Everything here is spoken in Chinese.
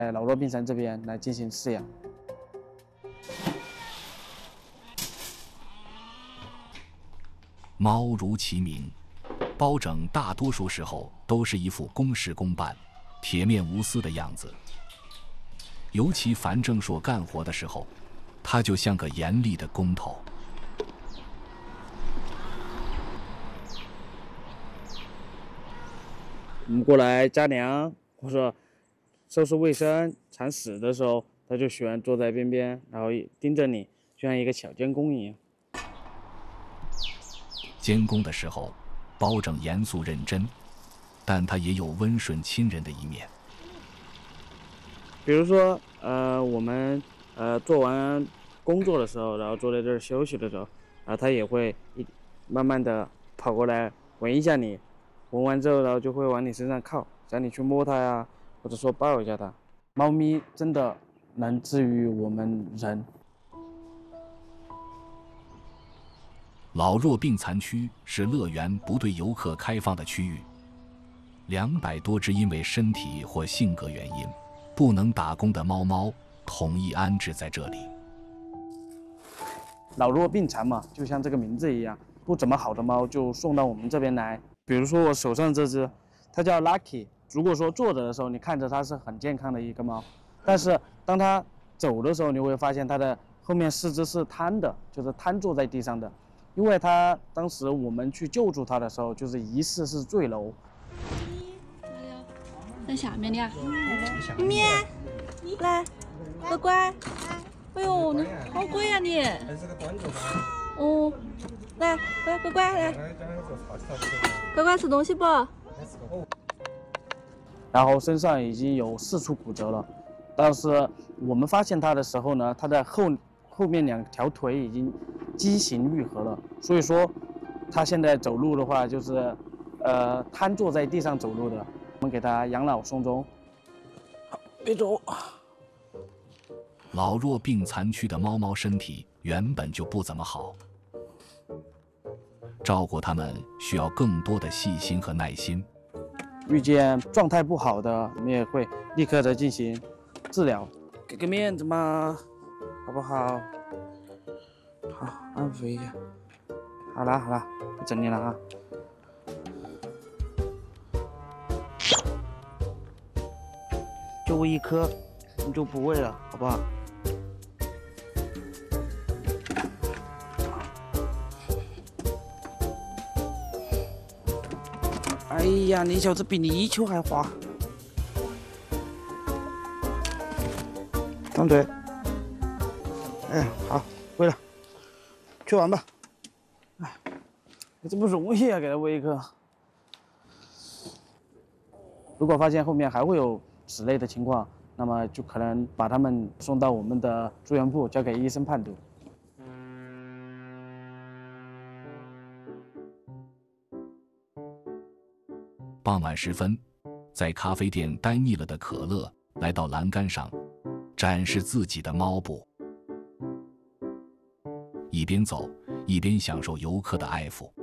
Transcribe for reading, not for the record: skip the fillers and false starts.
老弱病残这边来进行饲养。 猫如其名，包拯大多数时候都是一副公事公办、铁面无私的样子。尤其樊正硕干活的时候，他就像个严厉的工头。 我们过来加粮或者收拾卫生、铲屎的时候，他就喜欢坐在边边，然后盯着你，就像一个小监工一样。 监工的时候，包拯严肃认真，但他也有温顺亲人的一面。 比如说，我们做完工作的时候，然后坐在这儿休息的时候，他也会慢慢的跑过来闻一下你，闻完之后，然后就会往你身上靠，想你去摸它呀，或者说抱一下它。猫咪真的能治愈我们人。 老弱病残区是乐园不对游客开放的区域，200多只因为身体或性格原因不能打工的猫统一安置在这里。 老弱病残嘛，就像这个名字一样，不怎么好的猫就送到我们这边来。比如说我手上这只，它叫 Lucky。如果说坐着的时候，你看着它是很健康的一个猫，但是当它走的时候，你会发现它的后面四肢是瘫的，就是瘫坐在地上的。因为它当时我们去救助它的时候，就是疑似是坠楼。 在下面的呀，咪，来，乖乖，哎呦，你好乖呀你！哦，来，乖乖来，乖乖吃东西不？ 然后身上已经有4处骨折了，但是我们发现它的时候呢，它的后面2条腿已经畸形愈合了，所以说它现在走路的话就是瘫坐在地上走路的。我们给它养老送终。好，别走。 老弱病残区的猫身体原本就不怎么好，照顾它们需要更多的细心和耐心。 遇见状态不好的，我们也会立刻的进行治疗，给个面子嘛，好不好？好，安抚一下。好了，不整你了啊。就喂1颗，你就不喂了，好不好？哎呀，你小子比泥鳅还滑！张嘴。哎，好，喂了，去玩吧。哎，这不容易啊，给它喂1颗。如果发现后面还会有此类的情况，那么就可能把它们送到我们的住院部，交给医生判读。 傍晚时分，在咖啡店待腻了的可乐来到栏杆上，展示自己的猫步，一边走一边享受游客的爱抚。